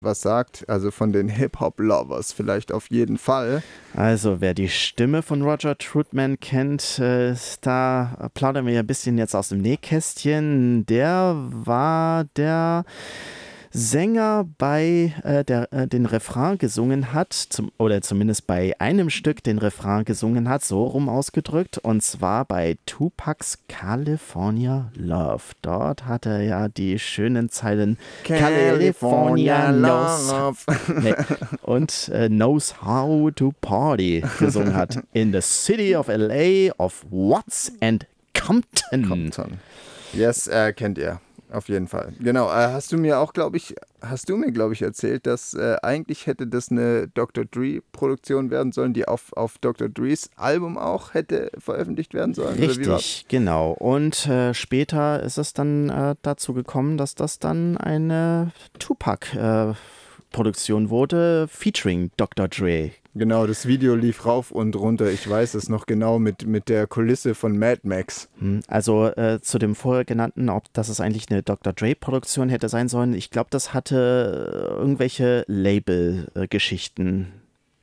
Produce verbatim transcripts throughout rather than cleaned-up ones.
was sagt, also von den Hip-Hop-Lovers vielleicht auf jeden Fall. Also, wer die Stimme von Roger Troutman kennt, äh, da plaudern wir ein bisschen jetzt aus dem Nähkästchen. Der war der Sänger bei äh, der äh, den Refrain gesungen hat, zum, oder zumindest bei einem Stück den Refrain gesungen hat, so rum ausgedrückt, und zwar bei Tupacs California Love. Dort hat er ja die schönen Zeilen California Love nee, und äh, Knows How to Party gesungen hat. In the city of L A of Watts and Compton. Compton. Yes, äh, kennt ihr. Auf jeden Fall. Genau. Äh, hast du mir auch, glaube ich, hast du mir, glaube ich, erzählt, dass äh, eigentlich hätte das eine Doktor Dre-Produktion werden sollen, die auf, auf Doktor Dres Album auch hätte veröffentlicht werden sollen? Richtig, genau. Und äh, später ist es dann äh, dazu gekommen, dass das dann eine Tupac-Produktion äh, wurde, featuring Doktor Dre. Genau, das Video lief rauf und runter. Ich weiß es noch genau mit, mit der Kulisse von Mad Max. Also äh, zu dem vorher genannten, ob das es eigentlich eine Doktor Dre-Produktion hätte sein sollen. Ich glaube, das hatte irgendwelche Label-Geschichten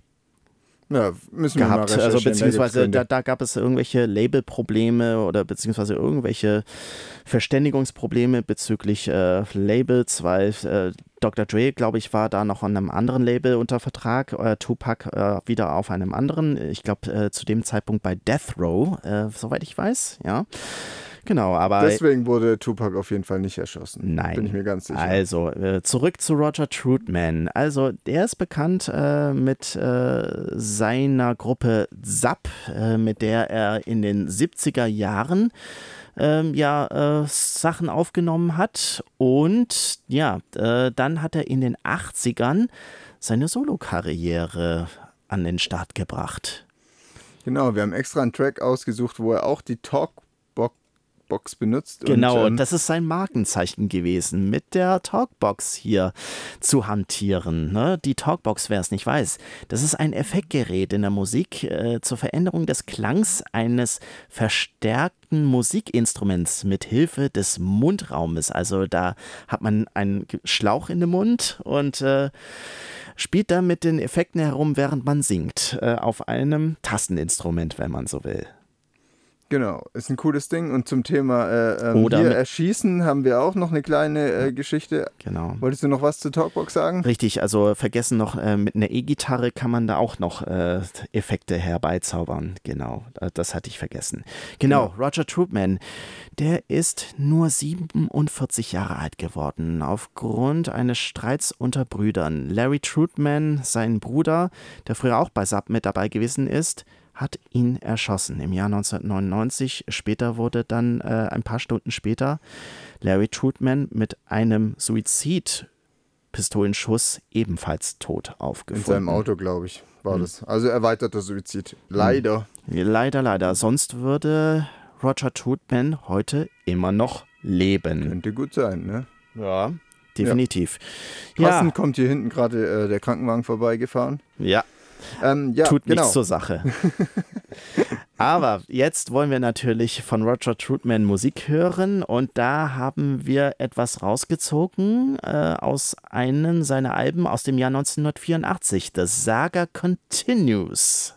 Ja, müssen wir gehabt. mal Also recherchieren. beziehungsweise da, da gab es irgendwelche Labelprobleme oder beziehungsweise irgendwelche Verständigungsprobleme bezüglich äh, Labels, weil äh, Doktor Dre, glaube ich, war da noch an einem anderen Label unter Vertrag, äh, Tupac äh, wieder auf einem anderen, ich glaube äh, zu dem Zeitpunkt bei Death Row, äh, soweit ich weiß, ja. Genau, aber deswegen wurde Tupac auf jeden Fall nicht erschossen. Nein. Bin ich mir ganz sicher. Also, äh, zurück zu Roger Troutman. Also, der ist bekannt äh, mit äh, seiner Gruppe Zapp, äh, mit der er in den siebziger Jahren ähm, ja, äh, Sachen aufgenommen hat. Und ja, äh, dann hat er in den achtzigern seine Solokarriere an den Start gebracht. Genau, wir haben extra einen Track ausgesucht, wo er auch die Talkbox Box benutzt. Genau, und, ähm, das ist sein Markenzeichen gewesen, mit der Talkbox hier zu hantieren. Ne? Die Talkbox, wer es nicht weiß, das ist ein Effektgerät in der Musik äh, zur Veränderung des Klangs eines verstärkten Musikinstruments mit Hilfe des Mundraumes. Also da hat man einen Schlauch in den Mund und äh, spielt da mit den Effekten herum, während man singt, äh, auf einem Tasteninstrument, wenn man so will. Genau, ist ein cooles Ding. Und zum Thema äh, ähm, Oder hier mit- Erschießen haben wir auch noch eine kleine äh, Geschichte. Genau. Wolltest du noch was zur Talkbox sagen? Richtig, also vergessen noch, äh, mit einer E-Gitarre kann man da auch noch äh, Effekte herbeizaubern. Genau, äh, das hatte ich vergessen. Genau, Genau. Roger Troutman, der ist nur siebenundvierzig Jahre alt geworden, aufgrund eines Streits unter Brüdern. Larry Troutman, sein Bruder, der früher auch bei Zapp mit dabei gewesen ist, hat ihn erschossen im Jahr neunzehnhundertneunundneunzig. Später wurde dann, äh, ein paar Stunden später, Larry Troutman mit einem Suizidpistolenschuss ebenfalls tot aufgefunden. In seinem Auto, glaube ich, war Hm. das. Also erweiterter Suizid. Leider. Leider, leider. Sonst würde Roger Troutman heute immer noch leben. Könnte gut sein, ne? Ja, definitiv. Passend kommt hier hinten gerade äh, der Krankenwagen vorbeigefahren. Ja, Ähm, ja, tut genau. nichts zur Sache. Aber jetzt wollen wir natürlich von Roger Troutman Musik hören und da haben wir etwas rausgezogen äh, aus einem seiner Alben aus dem Jahr neunzehnhundertvierundachtzig. The Saga Continues.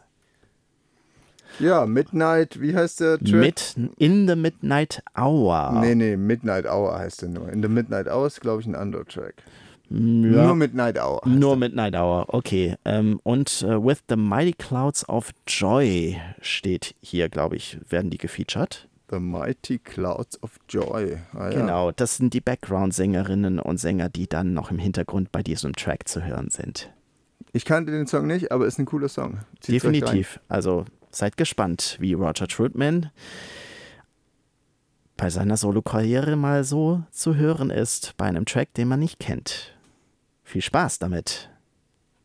Ja, Midnight, wie heißt der Track? Mit In the Midnight Hour. Nee, nee, Midnight Hour heißt der nur. In the Midnight Hour ist, glaube ich, ein anderer Track. Ja. Nur Midnight Hour. heißt Nur er. Midnight Hour, okay. Ähm, und äh, With the Mighty Clouds of Joy steht hier, glaube ich, werden die gefeatured. The Mighty Clouds of Joy. Ah, ja. Genau, das sind die Background-Sängerinnen und Sänger, die dann noch im Hintergrund bei diesem Track zu hören sind. Ich kannte den Song nicht, aber ist ein cooler Song. Zieht's euch Definitiv. Also seid gespannt, wie Roger Troutman bei seiner Solokarriere mal so zu hören ist, bei einem Track, den man nicht kennt. Viel Spaß damit.